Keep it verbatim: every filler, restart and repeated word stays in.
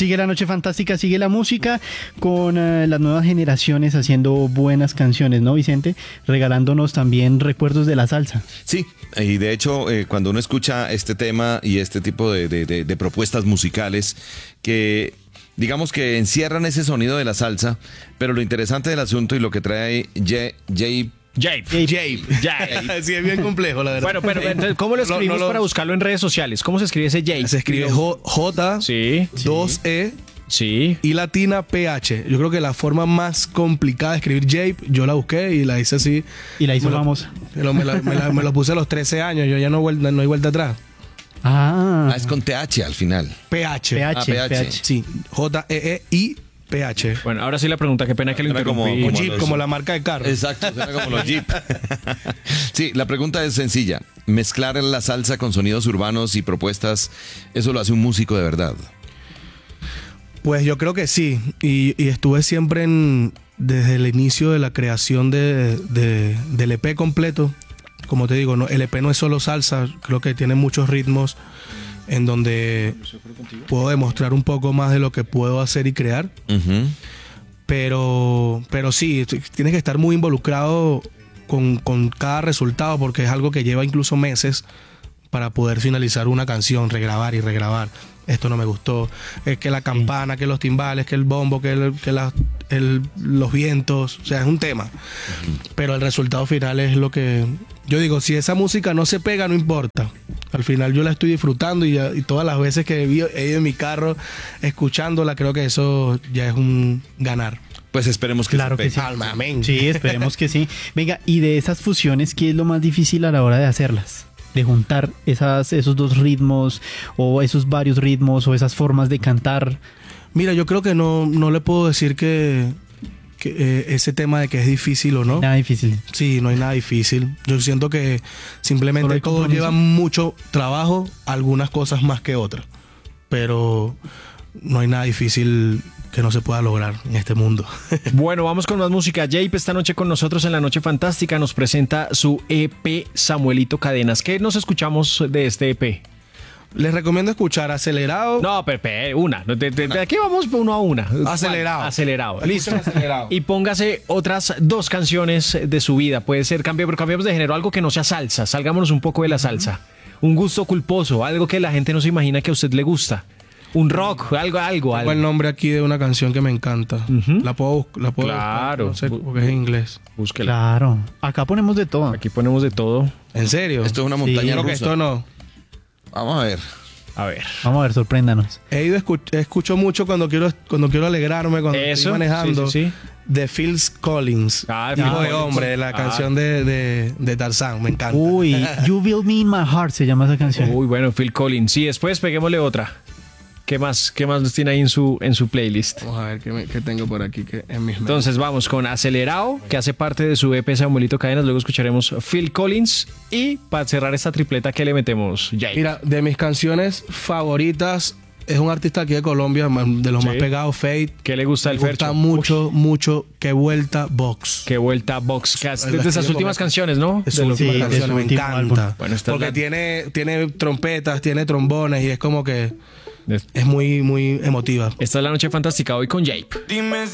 Sigue la noche fantástica, sigue la música con uh, las nuevas generaciones haciendo buenas canciones, ¿no, Vicente? Regalándonos también recuerdos de la salsa. Sí, y de hecho eh, cuando uno escucha este tema y este tipo de, de, de, de propuestas musicales que digamos que encierran ese sonido de la salsa, pero lo interesante del asunto y lo que trae Jay, Jay Jape. Jape. Jape. Sí, es bien complejo, la verdad. Bueno, pero entonces, ¿cómo lo escribimos No, no lo- para buscarlo en redes sociales? ¿Cómo se escribe ese Jape? Se escribe J, J Sí, dos E sí. y latina P H. Yo creo que la forma más complicada de escribir Jape, yo la busqué y la hice así. Y la hizo Me lo- famosa. Me lo, me la- me la- me lo puse a los trece años, yo ya no, vuel- no hay vuelta atrás. Ah, Ah, es con T H al final. P H. P H, Ah, P H. P H. Sí, J E E I P H. Bueno, ahora sí la pregunta, qué pena que lo Era como- interrumpí. Como como Jeep, los- como la marca de carro. Exacto, suena como los Jeep. Sí, la pregunta es sencilla. Mezclar la salsa con sonidos urbanos y propuestas, eso lo hace un músico de verdad. Pues yo creo que sí. Y, y estuve siempre en, desde el inicio de la creación de, de- del E P completo. Como te digo, no, el E P no es solo salsa, creo que tiene muchos ritmos en donde puedo demostrar un poco más de lo que puedo hacer y crear. Ujú. Pero, pero sí, t- tienes que estar muy involucrado con, con cada resultado porque es algo que lleva incluso meses para poder finalizar una canción, regrabar y regrabar. Esto no me gustó. Es que la campana, que los timbales, que el bombo, que, el- que la- el- los vientos. O sea, es un tema. Pero el resultado final es lo que... Yo digo, si esa música no se pega, no importa. Al final yo la estoy disfrutando y, ya- y todas las veces que he ido he ido en mi carro escuchándola, creo que eso ya es un ganar. Pues esperemos que Claro se que pegue. sí. Alma, amén. Sí, esperemos que sí. Venga, y de esas fusiones, ¿qué es lo más difícil a la hora de hacerlas? De juntar esas, esos dos ritmos o esos varios ritmos o esas formas de cantar. Mira, yo creo que no, no le puedo decir que, que eh, ese tema de que es difícil o no. Nada difícil. Sí, no hay nada difícil. Yo siento que Solo simplemente hay todo compromiso. lleva mucho trabajo, algunas cosas más que otras. Pero no hay nada difícil que no se pueda lograr en este mundo. Bueno, vamos con más música. Jape esta noche con nosotros en La Noche Fantástica nos presenta su E P Samuelito Cadenas. ¿Qué nos escuchamos de este E P? Les recomiendo escuchar Acelerado. No, Pepe, una. De, de- de aquí vamos uno a una. Acelerado. ¿Cuál? Acelerado. Escuchen Listo. Acelerado. Y póngase otras dos canciones de su vida. Puede ser, cambie, pero cambiamos de género, algo que no sea salsa. Salgámonos un poco de la salsa. Un gusto culposo, algo que la gente no se imagina que a usted le gusta. Un rock, algo, algo, Tengo el algo. nombre aquí de una canción que me encanta. Ujú. La puedo, bus- la puedo Claro. buscar, no sé, porque es en inglés. Búsquela. Claro. Acá ponemos de todo. Aquí ponemos de todo. ¿En serio? Esto es una montaña Creo que rusa. esto no. Vamos a ver. A ver. Vamos a ver, sorpréndanos. He ido escu- escucho mucho cuando quiero cuando quiero alegrarme, cuando Eso, estoy manejando. sí, sí, sí. De Phil Collins. Ah, Hijo Phil de Collins. hombre, de la Ah. canción de, de, de Tarzán. Me encanta. Uy, You Build Me in My Heart se llama esa canción. Uy, bueno, Phil Collins. Sí, después peguémosle otra. ¿Qué más? ¿Qué más tiene ahí en su, en su playlist? Vamos a ver qué, me- qué tengo por aquí que en mis Entonces vamos con Acelerado, que hace parte de su E P Samuelito Cadenas. Luego escucharemos Phil Collins. Y para cerrar esta tripleta, ¿qué le metemos? Jay. Mira, de mis canciones favoritas es un artista aquí de Colombia, de los Sí. más pegados, Fate. ¿Qué le gusta Me el gusta Fercho? mucho, mucho. Qué vuelta Box. Qué vuelta Boxcast. Ay, De la esas que yo últimas pongo- canciones, ¿no? Es De su lo- última sí, de canción, su me último encanta. álbum. Bueno, esta es Porque la- tiene, tiene trompetas, tiene trombones y es como que de- es muy, muy emotiva. Esta es La Noche Fantástica hoy con Jape. Dime